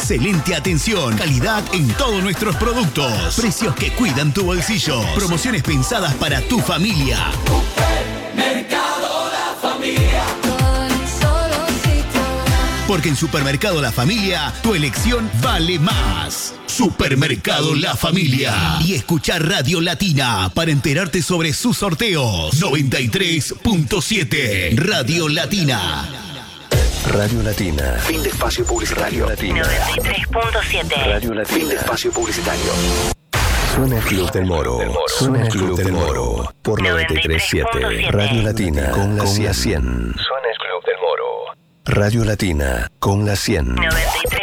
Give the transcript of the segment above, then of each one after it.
Excelente atención, calidad en todos nuestros productos. Precios que cuidan tu bolsillo. Promociones pensadas para tu familia. Supermercado La Familia. Porque en Supermercado La Familia, tu elección vale más. Supermercado La Familia. Y escuchar Radio Latina para enterarte sobre sus sorteos. 93.7 Radio Latina. Radio Latina. Fin de espacio publicitario. Radio Latina. 93.7 Radio Latina. Fin de espacio publicitario. Suena el Club del Moro. Suena el Club del Moro. Por 93.7 Radio Latina. Con la 100. Suena el Club del Moro. Radio Latina. Con la 100. 93.7.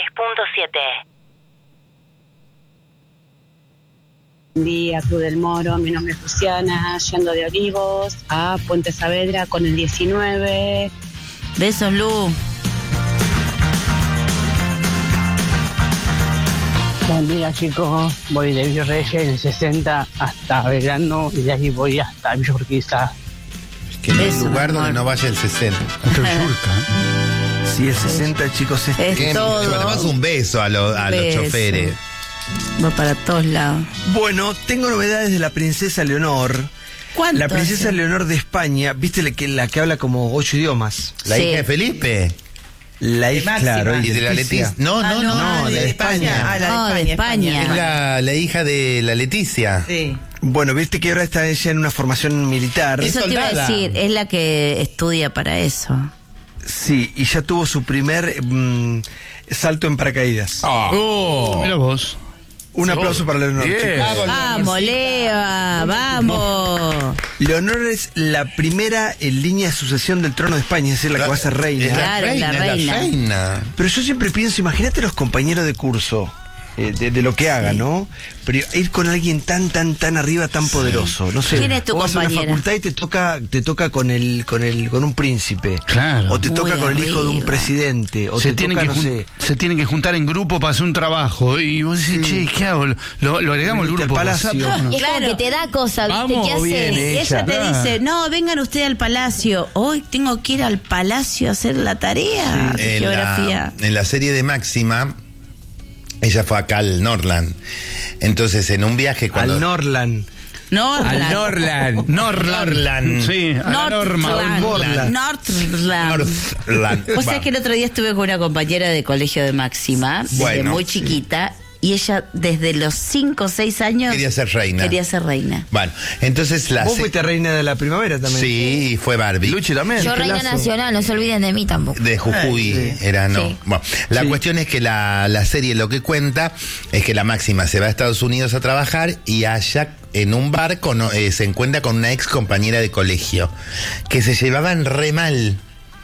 Buen día, Club del Moro. Mi nombre es Luciana, yendo de Olivos a Puente Saavedra con el 19. Besos, Lu. Buen día, chicos. Voy de Villa Reyes en el 60 hasta Belgrano y de ahí voy hasta Villa Urquiza. Que no hay lugar donde no vaya el 60. Sí, el 60, chicos, Es todo. Le mandamos un beso a los choferes. Va para todos lados. Bueno, tengo novedades de la princesa Leonor. ¿Cuánto? La princesa Leonor de España, ¿viste la que habla como 8 idiomas? La hija de Felipe. La hija, claro. Y de la Leticia. No, de España. La de España. Es la hija de la Leticia. Sí. Bueno, viste que ahora está ella en una formación militar. Eso te iba a decir, es la que estudia para eso. Sí, y ya tuvo su primer salto en paracaídas. Mira vos. Un aplauso para Leonor. Vamos, Leva, vamos. Leonor es la primera en línea de sucesión del trono de España, es decir, la que va a ser reina. Claro, la reina. Pero yo siempre pienso, imagínate los compañeros de curso, de lo que haga, ¿no? Pero ir con alguien tan arriba, tan poderoso. No sé. ¿Quién es tu vos vas a compañera? una facultad y te toca con un príncipe. Claro. O te toca con el hijo de un arriba. presidente. O Se te tienen, toca, se tienen que juntar en grupo para hacer un trabajo. Y vos decís, che, ¿qué hago? ¿Lo agregamos al Venite grupo? al palacio. WhatsApp? No, es como que te da cosas, ¿viste? Vamos, ¿Qué haces? bien, Ella te Claro. dice, no, vengan ustedes al palacio. Hoy tengo que ir al palacio a hacer la tarea de geografía. En la serie de Máxima, ella fue acá al Norland. Entonces, en un viaje cuando... Al Norland. Northland. Norland. Sí, a la norma. Northland. O sea que el otro día estuve con una compañera de colegio de Máxima, desde Bueno, muy chiquita, y ella desde los 5 o 6 años Quería ser reina. Bueno, entonces la... Vos fuiste reina de la primavera también. Sí, fue Barbie. Luchi también. Yo qué reina lazo. nacional, no se olviden de mí tampoco. De Jujuy, Sí. era, ¿no? Sí. Bueno, la cuestión es que la serie lo que cuenta es que la Máxima se va a Estados Unidos a trabajar y allá en un bar se encuentra con una ex compañera de colegio que se llevaban re mal.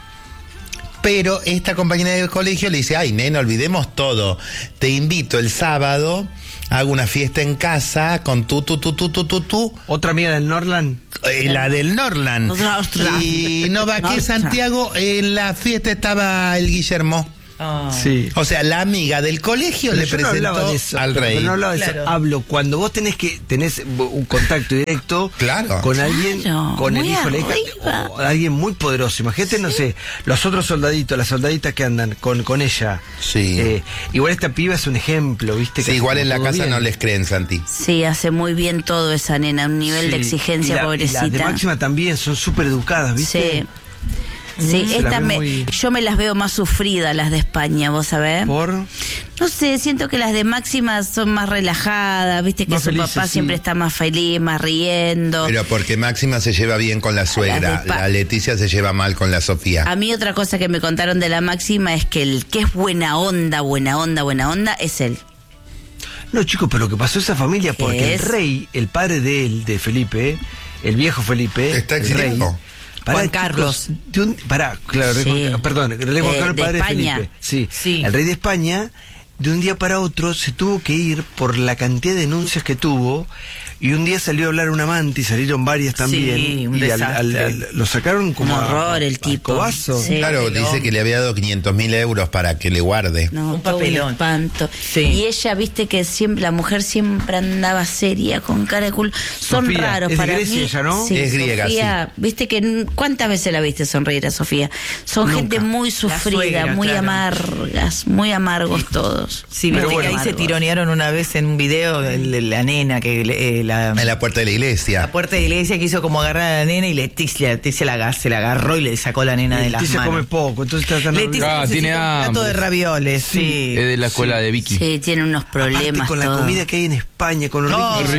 Pero esta compañera de colegio le dice, ay, nena, olvidemos todo. Te invito el sábado, hago una fiesta en casa con tú. Otra amiga del Norland. La del Norland. Y no va que Santiago, en la fiesta estaba el Guillermo. Sí. O sea, la amiga del colegio Pero le yo no presentó hablaba de eso, al rey. Pero no hablaba de Claro. eso. Hablo cuando vos tenés un contacto directo Claro. con alguien, Claro, con el muy hijo de la hija, arriba. o alguien muy poderoso. Imagínate, no sé, los otros soldaditos, las soldaditas que andan con ella. Sí. Igual esta piba es un ejemplo, ¿viste? Sí, Que igual hace en la todo casa bien. no les creen, Santi. Sí, hace muy bien todo esa nena, un nivel de Sí. exigencia, Y la pobrecita. de Máxima también, son súper educadas, ¿viste? Sí. Sí, Se la esta ve muy- yo me las veo más sufridas, las de España, ¿vos sabés? Por... No sé, siento que las de Máxima son más relajadas, viste que Más su felices, papá sí. siempre está más feliz, más riendo. Pero porque Máxima se lleva bien con la suegra, la Leticia se lleva mal con la Sofía. A mí otra cosa que me contaron de la Máxima es que el que es buena onda es él. No, chicos, pero lo que pasó a esa familia, porque es? el rey, el padre de él, de Felipe, el viejo Felipe, Está el rey, exiliado. Juan chicos, Carlos. Claro, Sí. perdón, el rey Juan Carlos, el de padre de España. Felipe. Sí. Sí. El rey de España, de un día para otro, se tuvo que ir por la cantidad de denuncias que tuvo, y un día salió a hablar un amante, y salieron varias también, Sí, un y desastre. lo sacaron como Un horror el al tipo. cobazo. Sí. Claro, dice que le había dado 500.000 euros para que le guarde. No, Un todo papelón. espanto. Sí. Y ella, viste que siempre, la mujer siempre andaba seria, con cara de culo. Son Sofía, raros es de para Grecia mí. ella, ¿no? Sí, Es griega, Sofía, viste que ¿cuántas veces la viste sonreír a Sofía? Son Nunca. gente muy sufrida, suegra, muy claro. amargas, muy amargos todos. menos. Sí, pero bueno, ahí se tironearon una vez en un video la nena que en la puerta de la iglesia. La puerta de la iglesia quiso como agarrar a la nena y Leticia se la agarró y le sacó la nena de las manos. Leticia come poco, entonces está tan Leticia tiene un plato de ravioles, sí. Es de la escuela de Vicky. Sí, tiene unos problemas. Aparte, con la comida que hay en España, con los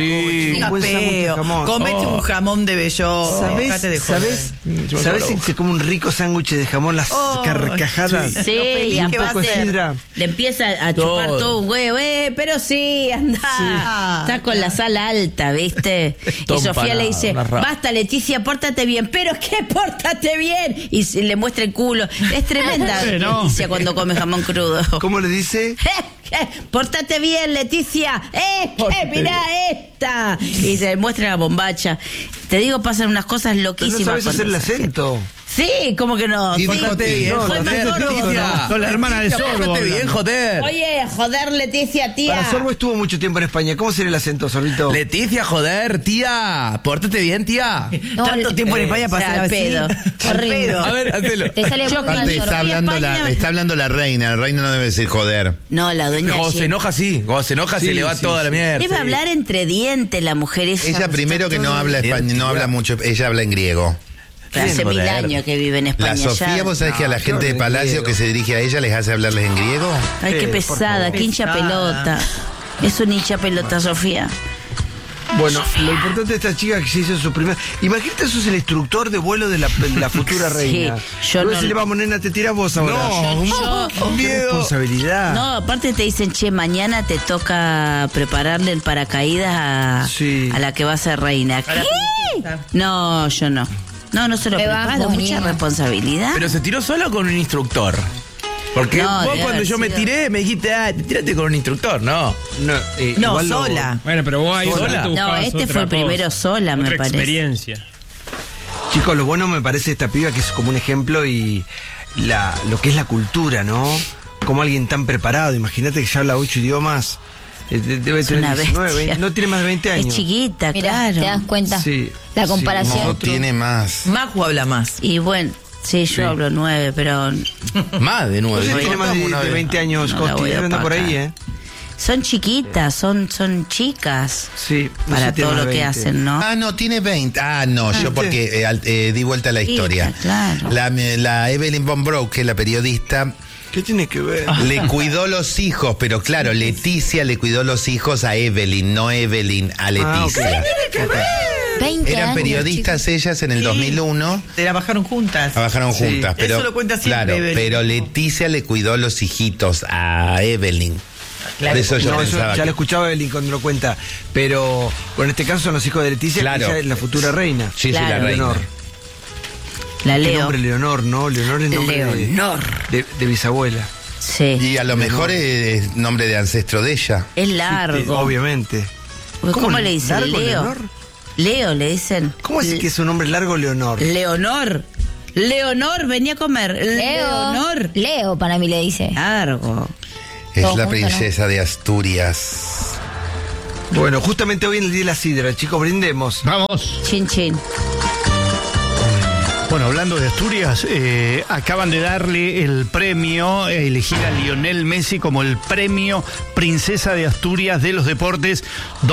jamón. Comete un jamón de bellota. ¿Sabes si se come un rico sándwich de jamón, las carcajadas? Sí, y aparte le empieza a chupar todo un huevo, pero sí, anda. Está con la sala alta, ¿viste? Y Sofía le dice, basta Leticia, pórtate bien. ¿Pero qué pórtate bien? Y le muestra el culo. Es tremenda Leticia cuando come jamón crudo. ¿Cómo le dice? Pórtate bien, Leticia. Mirá esta. Y se muestra la bombacha. Te digo, pasan unas cosas loquísimas. ¿No sabes hacer el acento? Sí, ¿cómo que no? Pórtate bien, Con la hermana de Sorbo. Pórtate bien, joder. Oye, joder, Leticia, tía. Para Sorbo estuvo mucho tiempo en España. ¿Cómo sería el acento, Sorbito? Leticia, joder, tía. Pórtate bien, tía. Tanto tiempo en España para hacer pedo. Horrible. A ver, hazlo. Te sale Aparte está hablando la reina. La reina no debe decir joder. No, la dueña. Cuando se enoja, sí. Cuando se enoja, se le va toda la mierda. Debe hablar entre dientes la mujer esa. Ella primero que no habla español, no habla mucho. Ella habla en griego. Hace 1000 años que vive en España. La Sofía, vos sabés que a la gente de Palacio que se dirige a ella les hace hablarles en griego. Ay, qué pesada, qué hincha pelota. Es un hincha pelota, Sofía. Bueno, lo importante de esta chica que se hizo su primera... Imagínate, sos el instructor de vuelo de la futura reina. Yo no... le vamos, nena, te tirás vos ahora. No, qué responsabilidad. No, aparte te dicen, che, mañana te toca prepararle el paracaídas a la que va a ser reina. ¿Qué? No, yo no. No se lo preparo, mucha responsabilidad. ¿Pero se tiró solo con un instructor? Porque vos cuando yo me tiré me dijiste, tírate con un instructor, ¿no? No, sola. Bueno, pero vos ahí sola. No, este fue el primero sola, me parece. Experiencia. Chicos, lo bueno me parece esta piba que es como un ejemplo y lo que es la cultura, ¿no? Como alguien tan preparado, imagínate que ya habla 8 idiomas. Debe tener 19, no tiene más de 20 años. Es chiquita, claro. ¿Te das cuenta? Sí. La comparación. No tiene más. Maju habla más. Y bueno, sí, yo hablo 9, pero... Más de 9. No tiene más de 20 años, Costi, debe andar por ahí, Son chiquitas, son chicas. Sí. Para todo lo que hacen, ¿no? No, tiene 20. No, yo porque di vuelta a la historia. Claro. La Evelyn von Broek, que es la periodista... ¿Qué tiene que ver? Le cuidó los hijos, pero claro, Leticia le cuidó los hijos a Evelyn, no Evelyn a Leticia. ¿Qué tiene que ver? 20 Eran años, periodistas ellas en el 2001. Trabajaron juntas. Trabajaron juntas, pero eso lo cuenta siempre, claro, Evelyn. pero Leticia le cuidó los hijitos a Evelyn. Claro, eso yo pensaba. Ya lo escuchaba Evelyn cuando lo cuenta, pero en este caso son los hijos de Leticia, que ella es la futura reina. Sí, la reina. Leonor. La Leo. El nombre Leonor, ¿no? Leonor es nombre de bisabuela. Sí. Y a lo mejor es nombre de ancestro de ella. Es largo. Sí, obviamente. ¿Cómo le dicen? ¿Largo, Leo. Leonor? Leo le dicen. ¿Cómo es que es un nombre largo, Leonor? Leonor, venía a comer. Leonor. Leo, para mí le dice. Largo. Es Todo la junto, princesa de Asturias. Bueno, justamente hoy en el Día de la Sidra, chicos, brindemos. Vamos. Chin, chin. Bueno, hablando de Asturias, acaban de darle el premio, elegir a Lionel Messi como el premio Princesa de Asturias de los Deportes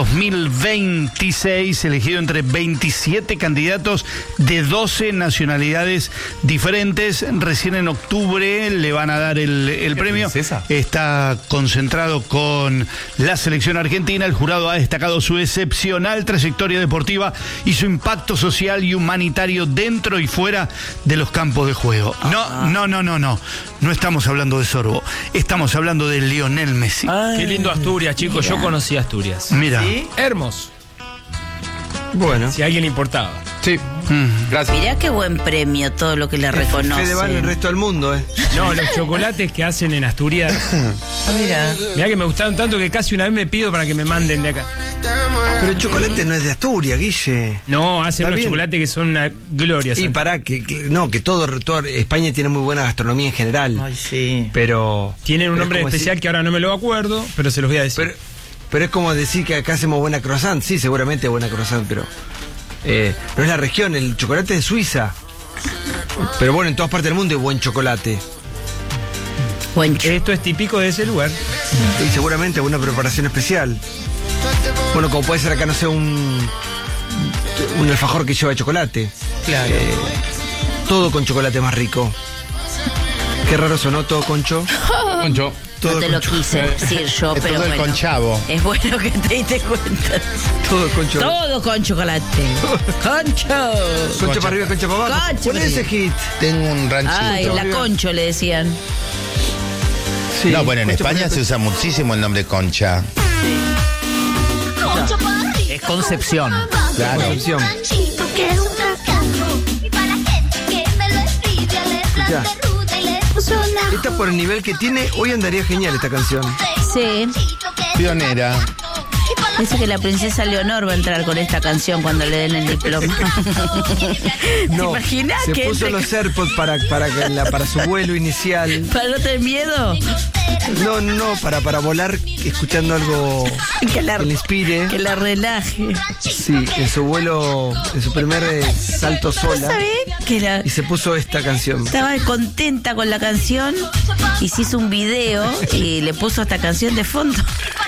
2026, elegido entre 27 candidatos de 12 nacionalidades diferentes. Recién en octubre le van a dar el premio. Princesa? Está concentrado con la selección argentina. El jurado ha destacado su excepcional trayectoria deportiva y su impacto social y humanitario dentro y fuera de los campos de juego. No estamos hablando de Sorbo, estamos hablando de Lionel Messi. Qué lindo Asturias, chicos. Yo conocí Asturias. Mira. ¿Sí? Hermoso. Bueno. Si a alguien le importaba. Sí. Gracias. Mirá qué buen premio todo lo que le reconocen. Fede va en el resto del mundo, No, los chocolates que hacen en Asturias. Mirá que me gustaron tanto que casi una vez me pido para que me manden de acá. Pero el chocolate no es de Asturias, Guille. No, hacen unos chocolates que son una gloria. Y para que todo España tiene muy buena gastronomía en general. Ay, sí. Pero tienen un nombre especial que ahora no me lo acuerdo, pero se los voy a decir. Pero es como decir que acá hacemos buena croissant. Sí, seguramente buena croissant, pero no es la región. El chocolate es de Suiza. Pero bueno, en todas partes del mundo hay buen chocolate. Esto es típico de ese lugar. Y seguramente una preparación especial. Bueno, como puede ser acá, no sé, un alfajor que lleva chocolate. Claro. Todo con chocolate más rico. Qué raro sonó todo concho. Concho. No te lo quise decir yo, Es pero todo el bueno. conchavo. Es bueno que te diste cuenta. Todo con chocolate. Todo con chocolate. Concho. Concho para arriba, concho para abajo. Concho ¿Cuál para es ese hit? Tengo un ranchito. Ay, la concho le decían. Sí, no, bueno, en concho para España arriba, se usa muchísimo el nombre concha. Es Concepción. Claro. Concepción. Ya. Esta por el nivel que tiene, hoy andaría genial esta canción. Sí. Pionera. Dice que la princesa Leonor va a entrar con esta canción cuando le den el diploma. ¿Te No, imaginas se que puso los AirPods para su vuelo inicial. ¿Para no tener miedo? No, para volar escuchando algo Que la, que le inspire. que la relaje. Sí, en su vuelo, en su primer salto sola. ¿Sabés? Que la, Y se puso esta canción. estaba contenta con la canción y se hizo un video y le puso esta canción de fondo.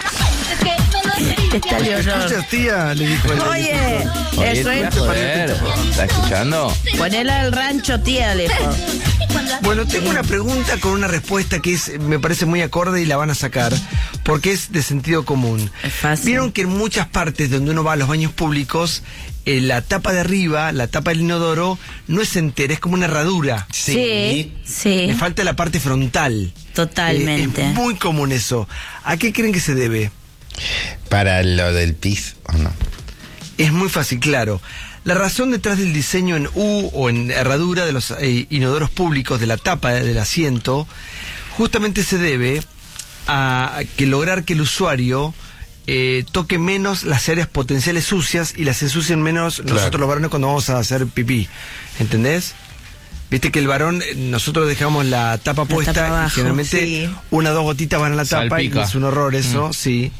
Está Leonor. ¿Escuchas, tía? Le dijo él. Oye, eso es. Joder, ¿está escuchando? Ponela al rancho, tía, le dijo. Bueno, tengo una pregunta con una respuesta que me parece muy acorde y la van a sacar, porque es de sentido común. Es fácil. Vieron que en muchas partes donde uno va a los baños públicos, la tapa de arriba, la tapa del inodoro, no es entera, es como una herradura. Sí, Le sí, falta la parte frontal. totalmente. Es muy común eso. ¿A qué creen que se debe? Para lo del pis, ¿o no? Es muy fácil, claro. La razón detrás del diseño en U o en herradura de los inodoros públicos de la tapa del asiento justamente se debe a que lograr que el usuario toque menos las áreas potenciales sucias y las ensucien menos nosotros los varones cuando vamos a hacer pipí. ¿Entendés? Viste que el varón, nosotros dejamos la tapa puesta tapa abajo, y generalmente sí. una o dos gotitas van a la tapa Salpica. y es un horror eso, sí.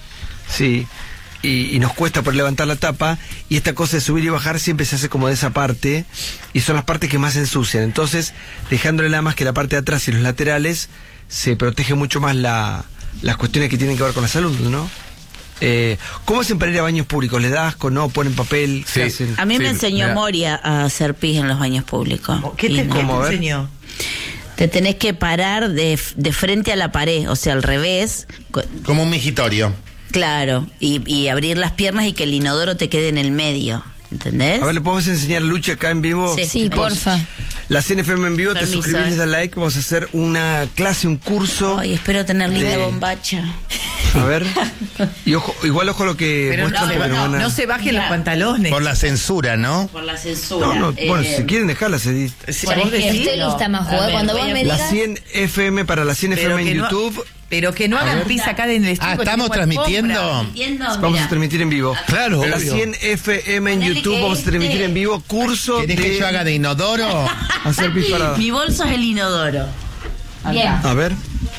Y nos cuesta por levantar la tapa y esta cosa de subir y bajar siempre se hace como de esa parte y son las partes que más se ensucian. Entonces, dejándole nada más que la parte de atrás y los laterales, se protege mucho más las cuestiones que tienen que ver con la salud, ¿no? ¿Cómo hacen para ir a baños públicos? ¿Le da asco? ¿No? ¿Ponen papel? ¿Qué hacen? A mí me Sí, enseñó mira. Moria a hacer pis en los baños públicos. ¿Qué Y te no. ¿Cómo? A ver. enseñó? Te tenés que parar de frente a la pared, o sea, al revés. Como un migitorio. Claro, y abrir las piernas y que el inodoro te quede en el medio. ¿Entendés? A ver, ¿le podemos enseñar a Lucha acá en vivo? Sí, porfa. La CNFM en vivo, Permiso, te suscribís, le das like, vamos a hacer una clase, un curso. Ay, espero tener linda de- bombacha. A ver. Y ojo, igual ojo lo que Pero muestran porque nos van a... no se bajen los pantalones. Por la censura, ¿no? Por la censura. No, bueno, si quieren dejarlas, Edith. Si por vos decís, Estoy lista, Majo, A ver, cuando vos voy a- me La digas. 100 FM para la 100 pero FM que en no- YouTube. pero que no hagan pis acá en el estudio. ¿estamos tipo transmitiendo? alfombra. ¿Entiendo? Vamos Mira. a transmitir en vivo. Claro, La obvio. 100 FM en Ponele YouTube, que vamos a transmitir este- en vivo curso ¿Querés que yo haga de inodoro? hacer pis parado. Mi bolso es el inodoro. Bien. A ver,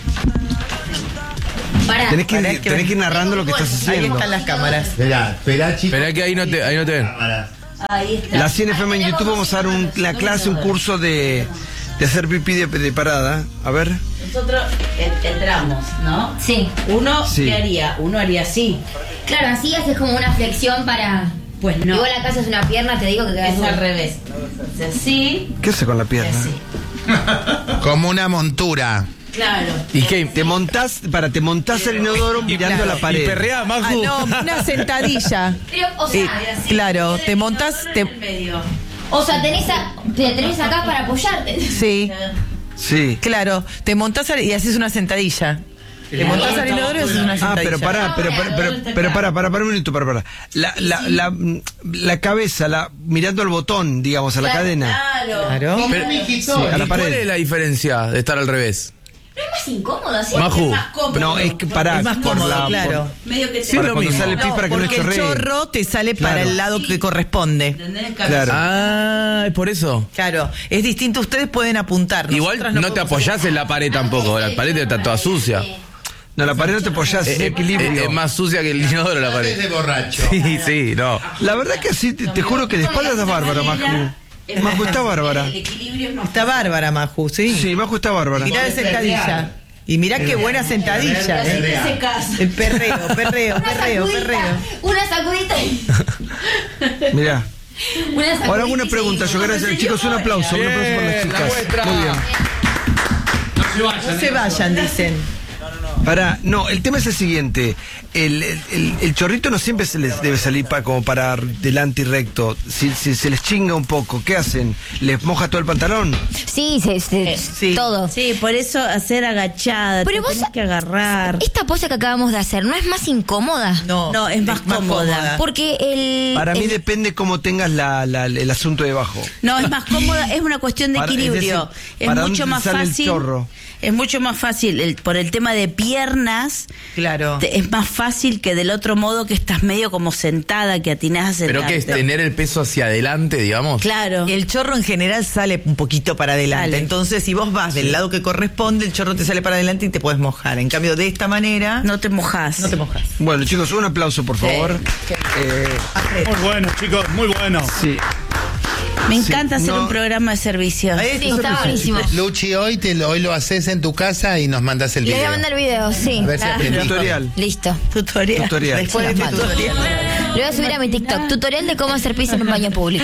Pará. tenés que, Pará, ir, tenés que ir narrando lo que estás Ahí haciendo. están las cámaras. Espera, chicos. Esperá que ahí no te ven. Ahí está. La 100 FM en YouTube vamos a dar la clase, un curso de hacer pipí de parada. A ver. Nosotros entramos, ¿no? Sí. Uno, Sí. ¿qué haría? Uno haría así. Claro, así haces como una flexión para. Pues no. Igual acá haces una pierna, te digo que quedas Es al revés. Es así, ¿Qué hace con la pierna? así. Como una montura. Claro. ¿Y qué? Te montás al inodoro mirando a la pared. Y perreá, Ah, Maju. no, una sentadilla. Pero, o sea, Así. Claro, te montás, En el medio. te tenés acá para apoyarte. Sí, Sí. claro, te montás y haces una sentadilla. Te montás al inodoro y haces una Ah, sentadilla. pero para un minuto, para. La cabeza, mirando al botón, digamos, a la cadena. Claro. Claro. Pero- Sí, a la ¿Y cuál pared. es la diferencia de estar al revés? ¿No es más incómodo así? Maju. Es más cómodo. No, es que para Es más cómodo, claro. Medio que Sí, para lo cuando mismo. sale el pis No, para que no porque el chorree. chorro te sale para Claro. el lado que corresponde. ¿Entendés? Claro. Ah, es por eso. Claro, es distinto. Ustedes pueden apuntar. Igual nosotras no te podemos apoyás en la pared tampoco. La pared está toda sucia. No, la pared no te apoyás, es equilibrio. Es más sucia que el inodoro la Es de pared. borracho. Sí, no. La verdad que sí, te juro que de espaldas está bárbara, Maju. Maju está bárbara. El equilibrio es más. Está bárbara, Maju, ¿sí? Sí, Maju está bárbara. Mirá de sentadilla. Y mirá qué buena sentadilla. El perreo. Una sacudita. Mirá. Ahora una pregunta, yo quiero hacer, chicos, un aplauso para las chicas. Muy bien. No se vayan, dicen. No, el tema es el siguiente. El chorrito no siempre se les debe salir como para delante y recto. Si se les chinga un poco, ¿qué hacen? ¿Les moja todo el pantalón? Sí, todo. Sí, por eso hacer agachada. Pero vos tenés que agarrar. Esta pose que acabamos de hacer, ¿no es más incómoda? No, es más cómoda. Porque Para mí depende cómo tengas el asunto debajo. No, es más cómoda, es una cuestión de equilibrio. Es mucho más fácil. Es mucho más fácil por el tema de piernas. Claro. Es más fácil que del otro modo, que estás medio como sentada, que atinás a sentarte. ¿Pero qué es? ¿Tener el peso hacia adelante, digamos? Claro. El chorro en general sale un poquito para adelante. Sale. Entonces, si vos vas del lado que corresponde, el chorro te sale para adelante y te puedes mojar. En cambio, de esta manera... No te mojás. Bueno, chicos, un aplauso, por favor. Muy bueno, chicos, muy bueno. Sí. Me encanta hacer un programa de servicio. Sí, está buenísimo. Luchi, hoy lo haces en tu casa y nos mandas el Le video. voy a mandar el video, sí. A ver si aprendí. Tutorial. Listo. Tutorial. Después de este tutorial. Lo voy a subir a mi TikTok. Tutorial de cómo hacer pis en un baño público.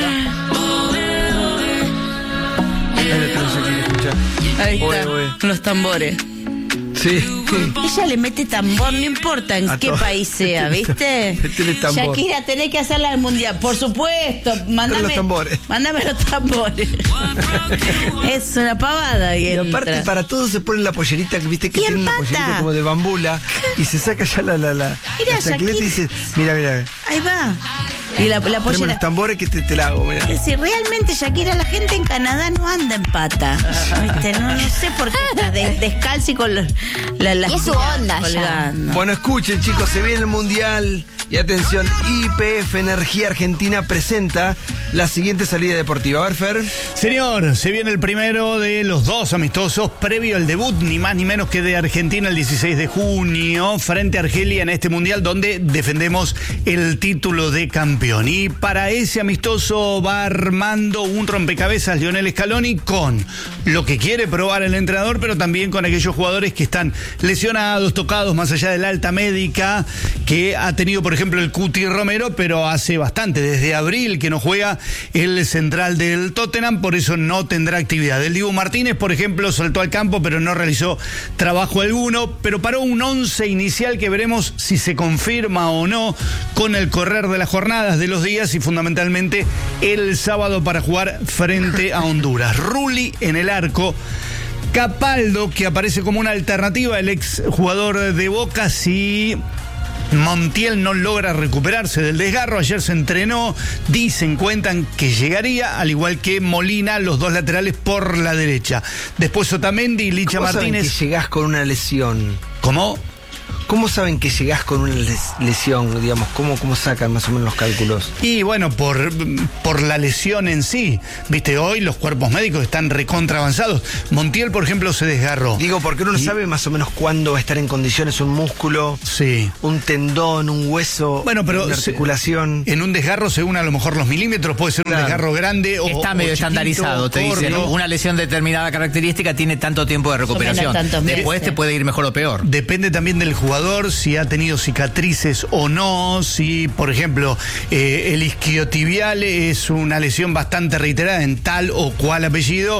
Ahí está. Los tambores. Sí. Ella le mete tambor, no importa en qué país sea, ¿viste? Métele tambor. Shakira, tenés que hacerla al mundial. Por supuesto, mándame los tambores. Mándame los tambores. Es una pavada. Y aparte, para todos se ponen la pollerita, que viste que tiene una pollerita como de bambula, y se saca ya la chancleta y dice, mira. Ahí va. Y la pollera. Los tambores que te la hago, mira. Es decir, realmente, Shakira, la gente en Canadá no anda en pata. ¿Viste? No sé por qué está descalza y con las y es su onda colgando. Bueno, escuchen, chicos, se viene el Mundial. Y atención, YPF Energía Argentina presenta la siguiente salida deportiva. A ver, Fer. Señor, se viene el primero de los dos amistosos previo al debut, ni más ni menos que de Argentina el 16 de junio, frente a Argelia en este Mundial, donde defendemos el título de campeón. Y para ese amistoso va armando un rompecabezas Lionel Scaloni con lo que quiere probar el entrenador, pero también con aquellos jugadores que están lesionados, tocados, más allá de la alta médica, que ha tenido, por ejemplo, el Cuti Romero, pero hace bastante, desde abril que no juega el central del Tottenham, por eso no tendrá actividad. El Dibu Martínez, por ejemplo, saltó al campo, pero no realizó trabajo alguno, pero paró un 11 inicial que veremos si se confirma o no con el correr de las jornadas, de los días, y fundamentalmente el sábado para jugar frente a Honduras. Rulli en el arco. Capaldo, que aparece como una alternativa, el ex jugador de Boca, si Montiel no logra recuperarse del desgarro. Ayer se entrenó, cuentan que llegaría, al igual que Molina, los dos laterales por la derecha. Después Otamendi y Licha Martínez. ¿Cómo saben que llegás con una lesión? ¿Cómo? ¿Cómo saben que llegás con una lesión, digamos? ¿Cómo sacan más o menos los cálculos? Y bueno, por la lesión en sí. Viste, hoy los cuerpos médicos están recontra avanzados. Montiel, por ejemplo, se desgarró. Digo, porque uno no sabe más o menos cuándo va a estar en condiciones un músculo, un tendón, un hueso, una articulación. En un desgarro, según a lo mejor los milímetros, puede ser un desgarro grande o está medio chiquito, estandarizado, te dicen. Una lesión de determinada característica tiene tanto tiempo de recuperación. Después te puede ir mejor o peor. Depende también del jugador, si ha tenido cicatrices o no, si, por ejemplo, el isquiotibial es una lesión bastante reiterada en tal o cual apellido,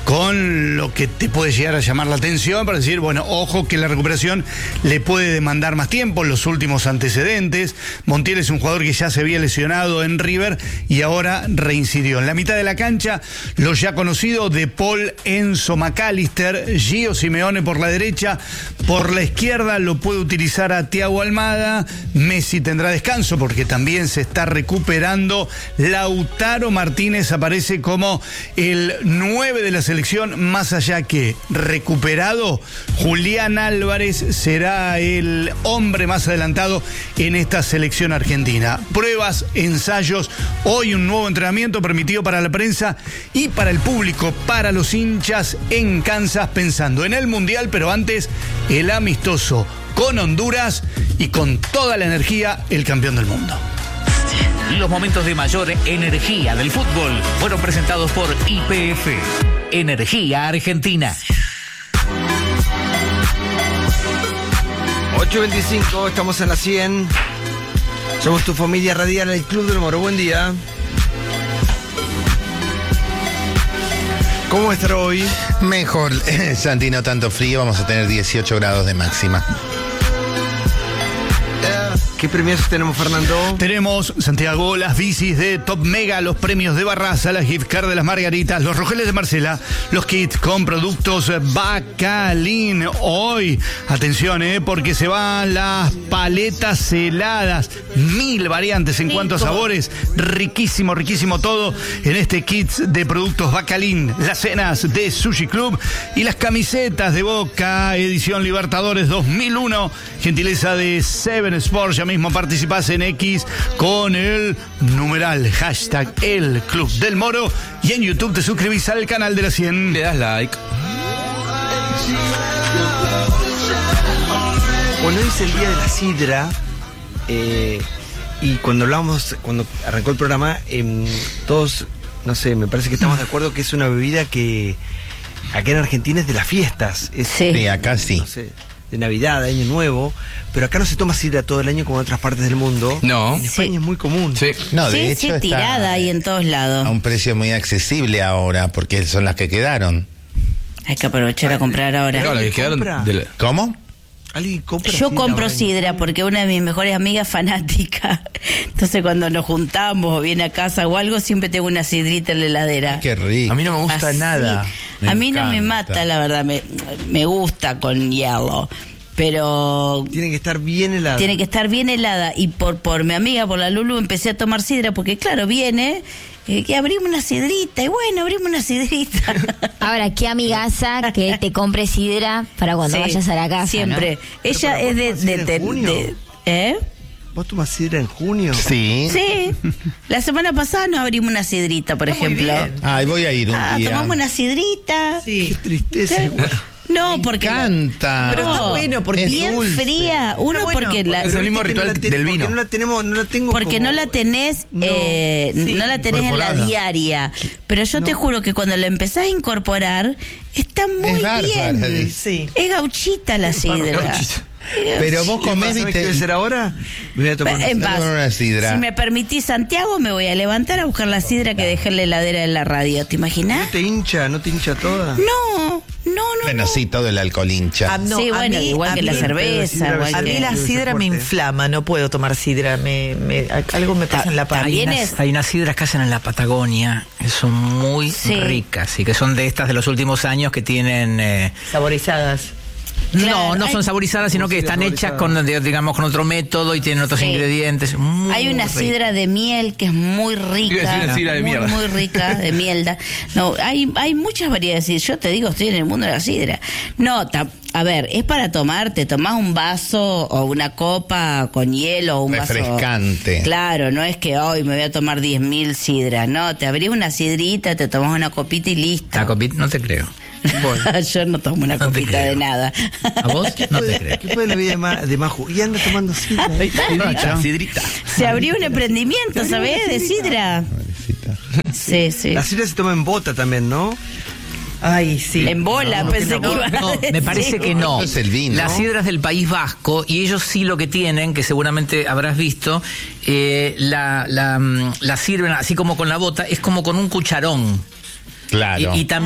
con lo que te puede llegar a llamar la atención para decir, bueno, ojo que la recuperación le puede demandar más tiempo. Los últimos antecedentes, Montiel es un jugador que ya se había lesionado en River y ahora reincidió. En la mitad de la cancha, lo ya conocido de Paul, Enzo McAllister, Gio Simeone por la derecha, por la izquierda lo puede utilizar a Thiago Almada. Messi tendrá descanso porque también se está recuperando. Lautaro Martínez aparece como el 9 de la selección, más allá que recuperado. Julián Álvarez será el hombre más adelantado en esta selección argentina. Pruebas, ensayos, hoy un nuevo entrenamiento permitido para la prensa y para el público, para los hinchas en Kansas, pensando en el Mundial, pero antes el amistoso con Honduras y con toda la energía el campeón del mundo. Los momentos de mayor energía del fútbol fueron presentados por YPF, Energía Argentina. 8:25, estamos en la 100. Somos tu familia radial, el Club del Moro. Buen día. ¿Cómo va a estar hoy? Mejor, Santi, no tanto frío, vamos a tener 18 grados de máxima. ¿Qué premios tenemos, Fernando? Tenemos, Santiago, las bicis de Top Mega, los premios de Barraza, la gift card de las Margaritas, los rojeles de Marcela, los kits con productos Bacalín. Hoy, atención, porque se van las paletas heladas, 1000 variantes en cuanto a sabores, riquísimo, riquísimo todo en este kit de productos Bacalín, las cenas de Sushi Club y las camisetas de Boca, edición Libertadores 2001, gentileza de Seven Sports. Ya mismo participás en X con el numeral hashtag El Club del Moro y en YouTube te suscribís al canal de la 100. Le das like. Bueno, hoy es el día de la sidra. Y cuando arrancó el programa, todos, no sé, me parece que estamos de acuerdo que es una bebida que acá en Argentina es de las fiestas. Sí, acá sí. No sé, de Navidad, de Año Nuevo, pero acá no se toma sidra todo el año como en otras partes del mundo. No. En España es muy común. Sí. No, de hecho está tirada ahí en todos lados. A un precio muy accesible ahora, porque son las que quedaron. Hay que aprovechar a comprar ahora. Claro, que quedaron ¿Cómo? ¿Alguien compra Yo sidra compro ahora? sidra porque una de mis mejores amigas es fanática. Entonces cuando nos juntamos o viene a casa o algo, siempre tengo una sidrita en la heladera. Qué rico. A mí no me gusta Así. nada. A mí no me mata, la verdad. Me gusta con hielo. Pero Tiene que estar bien helada. tiene que estar bien helada. Y por mi amiga, por la Lulu, empecé a tomar sidra porque, claro, viene, que abrimos una sidrita. Y bueno, abrimos una sidrita. Ahora, qué amigaza que te compre sidra para cuando Sí, vayas a la casa. siempre. ¿no? Ella Pero es ¿vos tomás sidra en junio? ¿Eh? ¿Vos tomás sidra en junio? Sí. Sí. La semana pasada nos abrimos una sidrita, por ejemplo. Ay, voy a ir un día. Tomamos una sidrita. Qué tristeza. No, porque Canta. Pero está bueno, porque Es bien dulce. fría. Uno, Está bueno, porque la, Es el mismo ritual del vino. Porque no la tenemos, no la tengo porque como- no la tenés, No, no la tenés en la incorporada. diaria. Pero yo te juro que cuando la empezás a incorporar, está muy bárbara, bien. Sí. Es gauchita la sidra. gauchita. Pero vos ¿Qué comés, pasa? ¿Qué voy a viste. hacer ahora? Me voy a tomar En Dame paz. una sidra. Si me permitís, Santiago, me voy a levantar a buscar la sidra que dejé en la heladera de la radio. ¿Te imaginas? ¿No te hincha toda? No. Bueno, sí, todo el alcohol hincha. No, Sí, a bueno, mí- igual a que la mí- cerveza. igual A que- mí la Debe ser sidra me fuerte. inflama, no puedo tomar sidra, algo me pasa en la panza. también es- Hay unas sidras que hacen en la Patagonia, que son muy Sí. ricas y que son de estas de los últimos años que tienen... Saborizadas. Claro, no son hay- saborizadas, sino que están hechas con, digamos, con otro método y tienen otros Sí. ingredientes. Muy Hay una rica. sidra de miel que es muy Iba a decir rica. una sidra de muy, mierda. muy rica, de mielda. No, hay muchas variedades. Yo te digo, estoy en el mundo de la sidra. No, a ver, es para tomar, te tomás un vaso o una copa con hielo o un Refrescante. vaso. Claro, no es que hoy me voy a tomar 10.000 sidras. No, te abrís una sidrita, te tomás una copita y listo. La copita, no te creo. Yo no tomo una No te copita de creo. nada. ¿A vos? No te creo. ¿Qué puede la vida de Maju? Y anda tomando sidra. Sidrita. Se abrió un emprendimiento, ¿sabés? De sidra. Sí, sí. La sidra se toma en bota también, ¿no? Ay, sí. En bola, pensé que iba a No, me parece que no. Eso es el vino. Las sidras del País Vasco, y ellos sí lo que tienen, que seguramente habrás visto, la sirven así como con la bota, es como con un cucharón. Claro. Y también